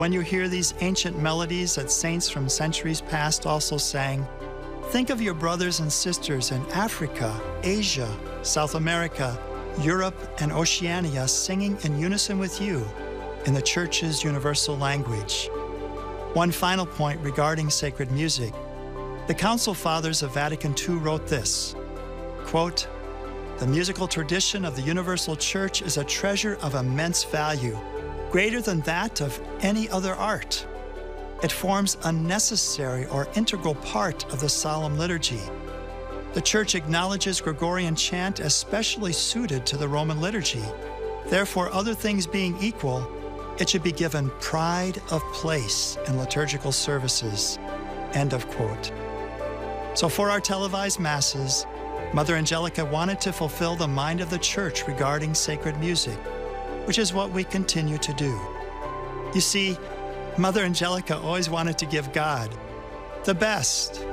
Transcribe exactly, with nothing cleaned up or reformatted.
When you hear these ancient melodies that saints from centuries past also sang, think of your brothers and sisters in Africa, Asia, South America, Europe, and Oceania singing in unison with you in the Church's universal language. One final point regarding sacred music. The Council Fathers of Vatican Two wrote this, quote, "The musical tradition of the Universal Church is a treasure of immense value, greater than that of any other art. It forms a necessary or integral part of the solemn liturgy. The Church acknowledges Gregorian chant as specially suited to the Roman liturgy. Therefore, other things being equal, it should be given pride of place in liturgical services." End of quote. So for our televised masses, Mother Angelica wanted to fulfill the mind of the Church regarding sacred music, which is what we continue to do. You see, Mother Angelica always wanted to give God the best